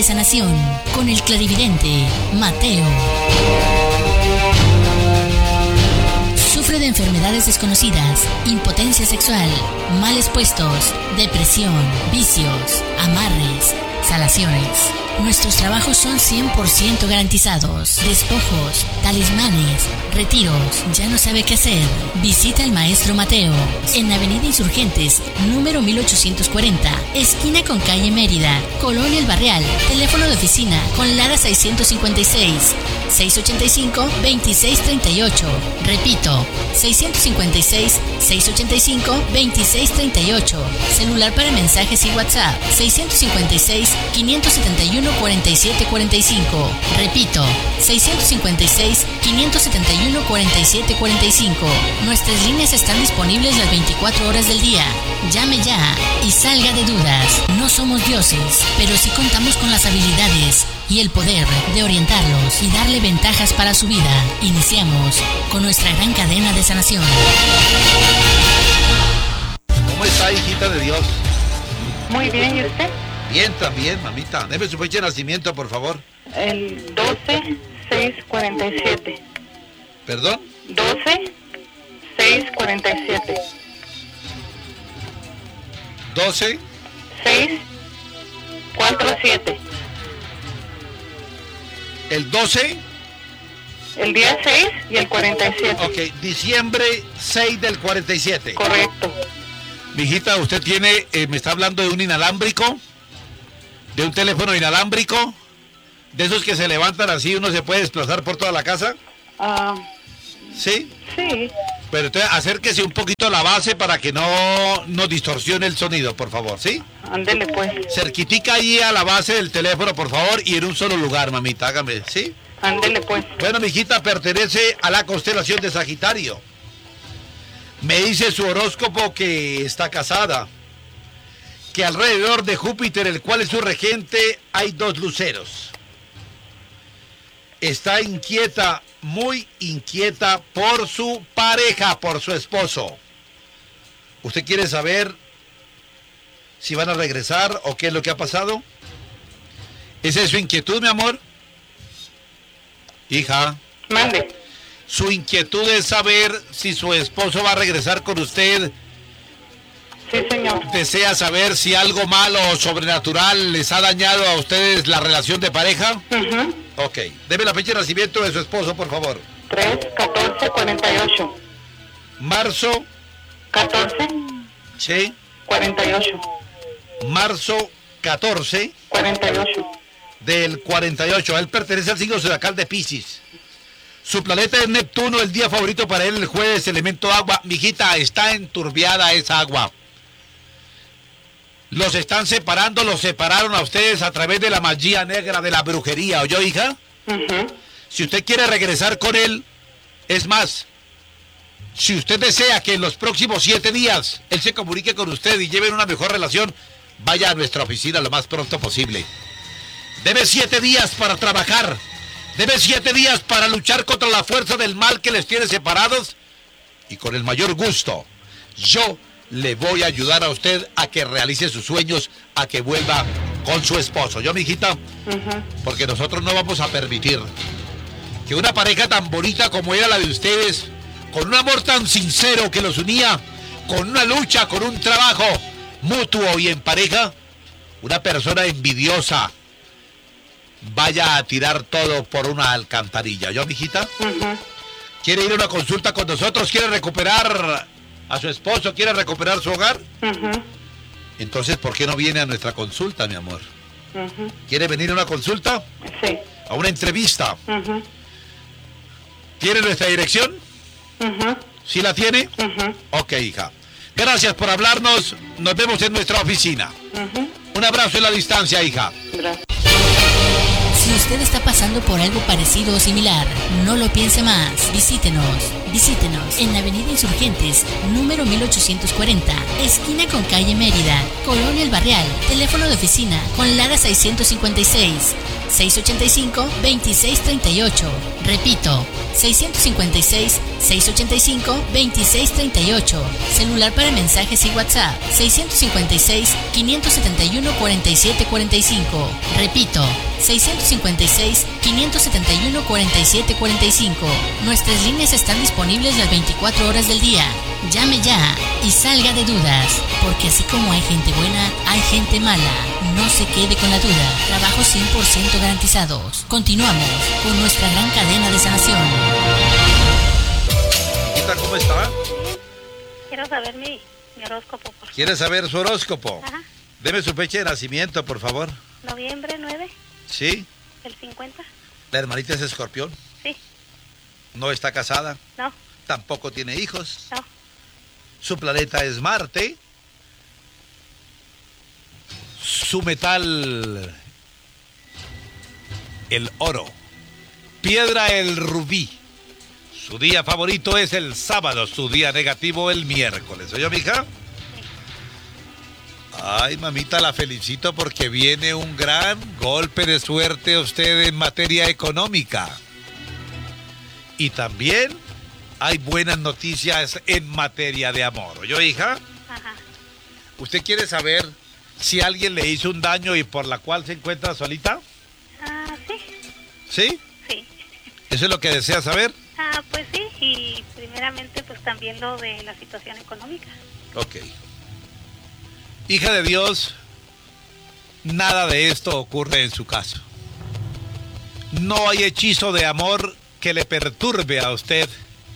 sanación con el clarividente Mateo. Sufre de enfermedades desconocidas, impotencia sexual, males puestos, depresión, vicios, amarres, salaciones. Nuestros trabajos son 100% garantizados. Despojos, talismanes, retiros. ¿Ya no sabe qué hacer? Visita al maestro Mateo en Avenida Insurgentes, número 1840, esquina con calle Mérida, Colonia El Barrial. Teléfono de oficina con Lara 656 685 2638. Repito, 656 685 2638. Celular para mensajes y WhatsApp 656 571 4745. Repito, 656 571 4745. Nuestras líneas están disponibles las 24 horas del día. Llame ya y salga de dudas. No somos dioses, pero sí contamos con las habilidades y el poder de orientarlos y darle ventajas para su vida. Iniciamos con nuestra gran cadena de sanación. ¿Cómo está, hijita de Dios? Muy bien, ¿y usted? Bien, también, mamita. Deme su fecha de nacimiento, por favor. El 12-6-47. ¿Perdón? 12-6-47. 12. 6-4-7. ¿El 12? El día 6 y el 47. Ok, diciembre 6 del 47. Correcto. Mijita, usted tiene, me está hablando de un inalámbrico, de un teléfono inalámbrico, de esos que se levantan así, uno se puede desplazar por toda la casa. ¿Sí? Sí. Pero entonces acérquese un poquito a la base para que no distorsione el sonido, por favor, ¿sí? Ándele pues. Cerquitica ahí a la base del teléfono, por favor, y en un solo lugar, mamita, hágame, ¿sí? Ándele pues. Bueno, mijita, pertenece a la constelación de Sagitario. Me dice su horóscopo que está casada, que alrededor de Júpiter, el cual es su regente, hay 2 luceros. Está inquieta, muy inquieta por su pareja, por su esposo. ¿Usted quiere saber si van a regresar o qué es lo que ha pasado? ¿Esa es su inquietud, mi amor? Hija. Mande. Su inquietud es saber si su esposo va a regresar con usted. Sí, señor. ¿Desea saber si algo malo o sobrenatural les ha dañado a ustedes la relación de pareja? Ok. Deme la fecha de nacimiento de su esposo, por favor. 3-14-48. Marzo. 14. Sí. 48. Marzo 14. 48. Del 48. Él pertenece al signo zodiacal de Piscis. Su planeta es Neptuno, el día favorito para él el jueves, elemento agua. Mijita, está enturbiada esa agua. Los están separando, los separaron a ustedes a través de la magia negra, de la brujería, ¿oyó, hija? Si usted quiere regresar con él, es más, si usted desea que en los próximos 7 días él se comunique con usted y lleven una mejor relación, vaya a nuestra oficina lo más pronto posible. Debe 7 días para trabajar. Debe 7 días para luchar contra la fuerza del mal que les tiene separados. Y con el mayor gusto, yo le voy a ayudar a usted a que realice sus sueños, a que vuelva con su esposo. ¿Yo, mijita? Porque nosotros no vamos a permitir que una pareja tan bonita como era la de ustedes, con un amor tan sincero que los unía, con una lucha, con un trabajo mutuo y en pareja, una persona envidiosa vaya a tirar todo por una alcantarilla. ¿Yo, mijita? ¿Quiere ir a una consulta con nosotros? ¿Quiere recuperar a su esposo? ¿Quiere recuperar su hogar? Entonces, ¿por qué no viene a nuestra consulta, mi amor? ¿Quiere venir a una consulta? Sí. ¿A una entrevista? ¿Tiene nuestra dirección? ¿Sí la tiene? Ok, hija. Gracias por hablarnos. Nos vemos en nuestra oficina. Un abrazo en la distancia, hija. Gracias. Si usted está pasando por algo parecido o similar, no lo piense más. Visítenos en Avenida Insurgentes, número 1840, esquina con calle Mérida, Colonia El Barrial. Teléfono de oficina con Lara 656 656-685-2638. Repito, 656-685-2638. Celular para mensajes y WhatsApp, 656-571-4745. Repito, 656-571-4745. Nuestras líneas están disponibles las 24 horas del día. Llame ya y salga de dudas, porque así como hay gente buena, hay gente mala. No se quede con la duda. Trabajos 100% garantizados. Continuamos con nuestra gran cadena de sanación. ¿Cómo está? Quiero saber mi horóscopo, por favor. ¿Quiere saber su horóscopo? Ajá. Deme su fecha de nacimiento, por favor. Noviembre 9, ¿Sí? el 50. ¿La hermanita es escorpión? Sí. ¿No está casada? No. ¿Tampoco tiene hijos? No. Su planeta es Marte. Su metal, el oro. Piedra, el rubí. Su día favorito es el sábado, su día negativo el miércoles. ¿Oye, mija? Ay, mamita, la felicito porque viene un gran golpe de suerte a usted en materia económica. Y también hay buenas noticias en materia de amor. ¿Oye, hija? Ajá. ¿Usted quiere saber si alguien le hizo un daño y por la cual se encuentra solita? Sí. ¿Sí? Sí. ¿Eso es lo que desea saber? Pues sí, y primeramente pues también lo de la situación económica. Ok. Hija de Dios, nada de esto ocurre en su caso. No hay hechizo de amor que le perturbe a usted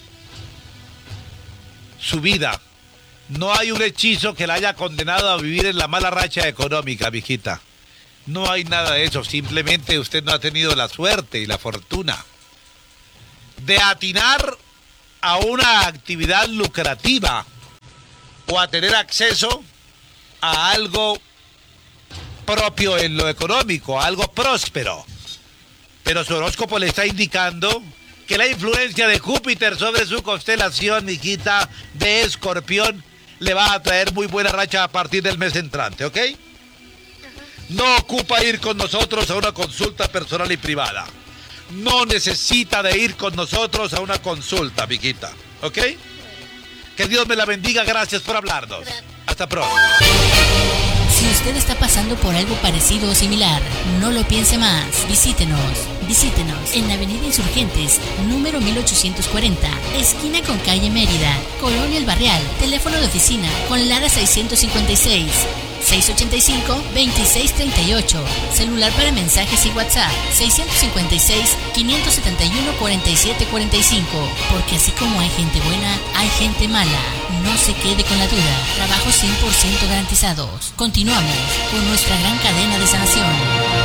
su vida. No hay un hechizo que la haya condenado a vivir en la mala racha económica, mijita. No hay nada de eso. Simplemente usted no ha tenido la suerte y la fortuna de atinar a una actividad lucrativa o a tener acceso a algo propio en lo económico, a algo próspero. Pero su horóscopo le está indicando que la influencia de Júpiter sobre su constelación, mijita, de Escorpión, le va a traer muy buena racha a partir del mes entrante, ¿ok? No ocupa ir con nosotros a una consulta personal y privada. No necesita de ir con nosotros a una consulta, mijita, ¿ok? Que Dios me la bendiga, gracias por hablarnos. Gracias. Hasta pronto. Si usted está pasando por algo parecido o similar, no lo piense más. Visítenos en la Avenida Insurgentes, número 1840, esquina con calle Mérida, Colonia El Barrial. Teléfono de oficina con Lara 656 685-2638. Celular para mensajes y WhatsApp 656-571-4745. Porque así como hay gente buena, hay gente mala. No se quede con la duda. Trabajos 100% garantizados. Continuamos con nuestra gran cadena de sanación.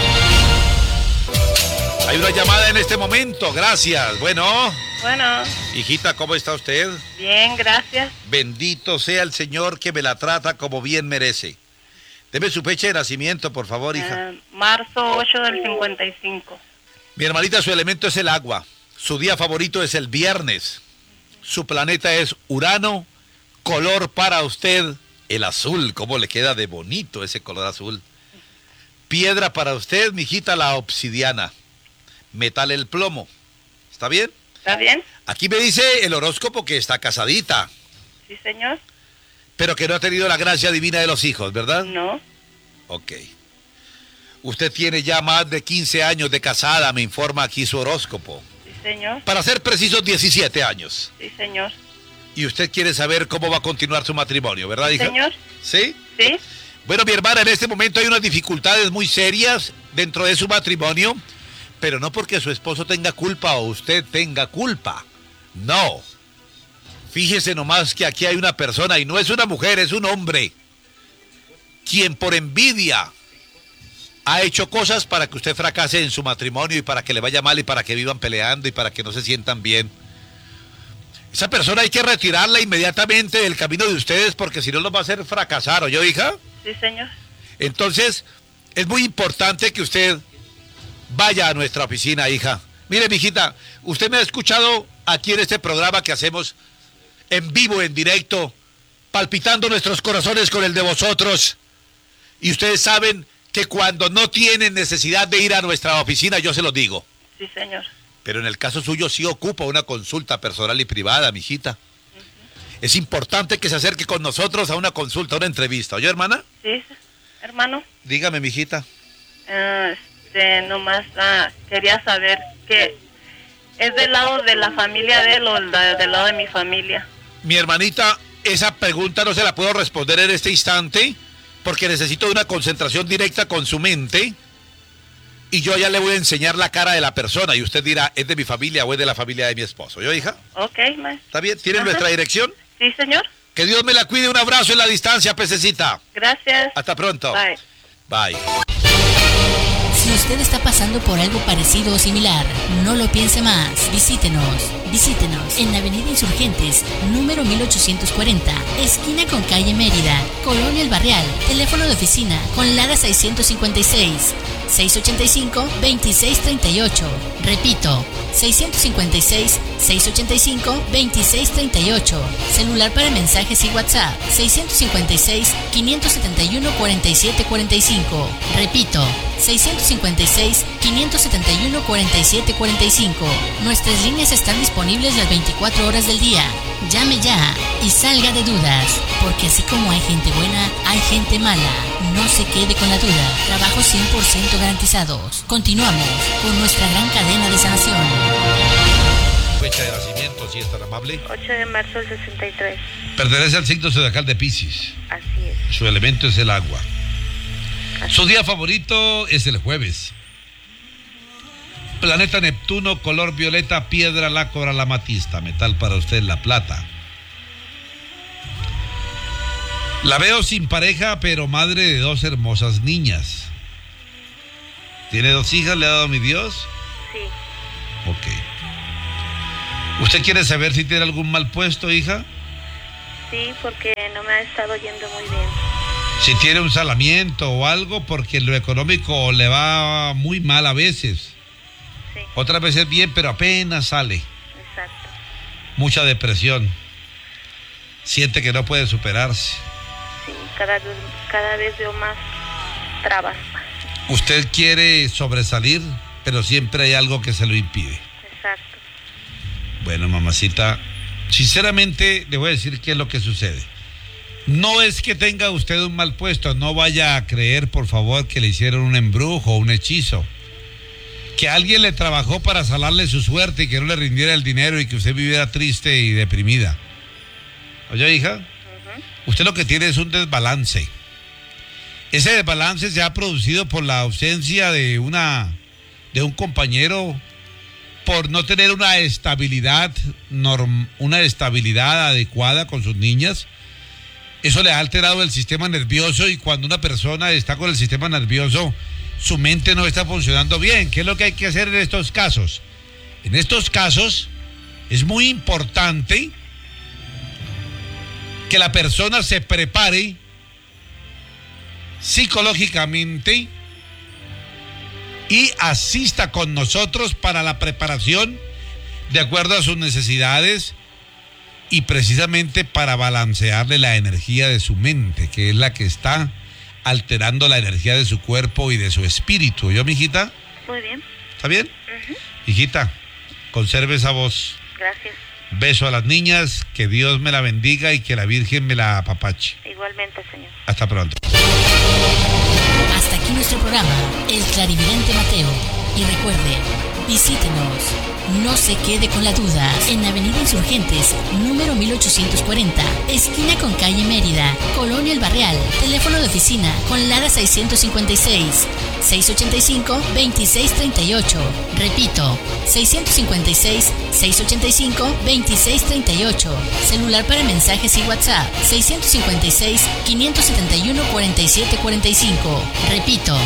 Hay una llamada en este momento, gracias. Bueno, hijita, ¿cómo está usted? Bien, gracias. Bendito sea el Señor que me la trata como bien merece. Deme su fecha de nacimiento, por favor, hija. Marzo 8 del 55. Mi hermanita, su elemento es el agua. Su día favorito es el viernes. Su planeta es Urano. Color para usted, el azul. ¿Cómo le queda de bonito ese color azul? Piedra para usted, mijita, la obsidiana. Metal, el plomo. ¿Está bien? ¿Está bien? Aquí me dice el horóscopo que está casadita, Sí, señor. pero que no ha tenido la gracia divina de los hijos, ¿verdad? No. Ok. Usted tiene ya más de 15 años de casada, me informa aquí su horóscopo. Sí, señor. Para ser precisos, 17 años. Sí, señor. Y usted quiere saber cómo va a continuar su matrimonio, ¿verdad, hija? Señor. ¿Sí? Sí. Bueno, mi hermana, en este momento hay unas dificultades muy serias dentro de su matrimonio, pero no porque su esposo tenga culpa o usted tenga culpa. No. Fíjese nomás que aquí hay una persona, y no es una mujer, es un hombre, quien por envidia ha hecho cosas para que usted fracase en su matrimonio y para que le vaya mal y para que vivan peleando y para que no se sientan bien. Esa persona hay que retirarla inmediatamente del camino de ustedes porque si no los va a hacer fracasar, ¿oyó, hija? Sí, señor. Entonces, es muy importante que usted vaya a nuestra oficina, hija. Mire, mijita, usted me ha escuchado aquí en este programa que hacemos en vivo, en directo, palpitando nuestros corazones con el de vosotros. Y ustedes saben que cuando no tienen necesidad de ir a nuestra oficina, yo se los digo. Sí, señor. Pero en el caso suyo sí ocupa una consulta personal y privada, mijita. Es importante que se acerque con nosotros a una consulta, a una entrevista. ¿Oye, hermana? Sí, hermano. Dígame, mijita. Nomás quería saber que es del lado de la familia de él o del lado de mi familia. Mi hermanita, esa pregunta no se la puedo responder en este instante porque necesito una concentración directa con su mente y yo ya le voy a enseñar la cara de la persona y usted dirá, ¿es de mi familia o es de la familia de mi esposo? ¿Yo, hija? Ok, maestro. ¿Está bien? ¿Tiene nuestra dirección? Sí, señor. Que Dios me la cuide. Un abrazo en la distancia, pececita. Gracias. Hasta pronto. Bye. Bye. Si usted está pasando por algo parecido o similar, no lo piense más. Visítenos en Avenida Insurgentes, número 1840, esquina con calle Mérida, Colonia El Barrial. Teléfono de oficina con Lara 656 685-2638. Repito, 656-685-2638. Celular para mensajes y WhatsApp, 656-571-4745. Repito, 656-571-4745. Nuestras líneas están disponibles las 24 horas del día. Llame ya y salga de dudas, porque así como hay gente buena, hay gente mala. No se quede con la duda. Trabajos 100% garantizados. Continuamos con nuestra gran cadena de sanación. Fecha de nacimiento, si es tan amable. 8 de marzo del 63. Pertenece al signo zodiacal de Piscis. Así es. Su elemento es el agua. Su día favorito es el jueves. Planeta Neptuno, color violeta, piedra, lácora, la amatista. Metal para usted, la plata. La veo sin pareja, pero madre de 2 hermosas niñas. ¿Tiene 2 hijas? ¿Le ha dado mi Dios? Sí. Ok. ¿Usted quiere saber si tiene algún mal puesto, hija? Sí, porque no me ha estado yendo muy bien. Si tiene un salamiento o algo, porque en lo económico le va muy mal a veces. Sí. Otras veces bien, pero apenas sale. Exacto. Mucha depresión. Siente que no puede superarse. Sí, cada vez veo más trabas. Usted quiere sobresalir, pero siempre hay algo que se lo impide. Exacto. Bueno, mamacita, sinceramente le voy a decir qué es lo que sucede. No es que tenga usted un mal puesto, no vaya a creer, por favor, que le hicieron un embrujo o un hechizo. Que alguien le trabajó para salarle su suerte y que no le rindiera el dinero y que usted viviera triste y deprimida. ¿Oye, hija? Uh-huh. Usted lo que tiene es un desbalance. Ese desbalance se ha producido por la ausencia de un compañero, por no tener una estabilidad adecuada con sus niñas. Eso le ha alterado el sistema nervioso y cuando una persona está con el sistema nervioso, su mente no está funcionando bien. ¿Qué es lo que hay que hacer en estos casos? En estos casos es muy importante que la persona se prepare psicológicamente y asista con nosotros para la preparación de acuerdo a sus necesidades y precisamente para balancearle la energía de su mente, que es la que está alterando la energía de su cuerpo y de su espíritu. ¿Yo, mijita? Muy bien. ¿Está bien? Uh-huh. Hijita, conserve esa voz. Gracias. Beso a las niñas, que Dios me la bendiga y que la Virgen me la apapache. Igualmente, señor. Hasta pronto. Hasta aquí nuestro programa, El Clarividente Mateo. Y recuerde, visítenos. No se quede con la duda. En Avenida Insurgentes, número 1840, esquina con calle Mérida, Colonia El Barrial. Teléfono de oficina con Lara 656-685-2638. Repito, 656-685-2638. Celular para mensajes y WhatsApp, 656-571-4745. Repito,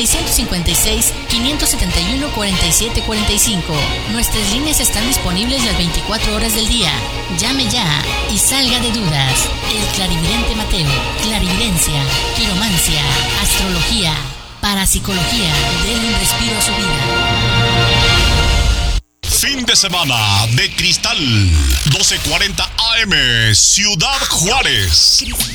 656-571-4745. Nuestras líneas están disponibles las 24 horas del día. Llame ya y salga de dudas. El Clarividente Mateo. Clarividencia, quiromancia, astrología, parapsicología. Denle un respiro a su vida. Fin de semana de Cristal, 12:40 AM, Ciudad Juárez.